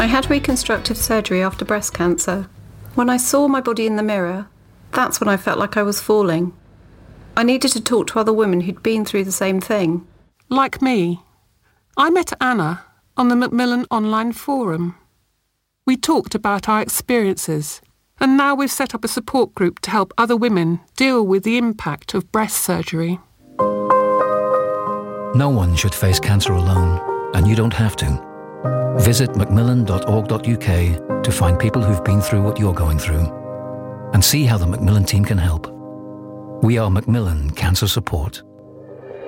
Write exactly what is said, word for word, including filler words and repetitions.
I had reconstructive surgery after breast cancer. When I saw my body in the mirror, that's when I felt like I was falling. I needed to talk to other women who'd been through the same thing. Like me. I met Anna on the Macmillan online forum. We talked about our experiences, and now we've set up a support group to help other women deal with the impact of breast surgery. No one should face cancer alone, and you don't have to. Visit macmillan dot org dot U K to find people who've been through what you're going through, and see how the Macmillan team can help. We are Macmillan Cancer Support.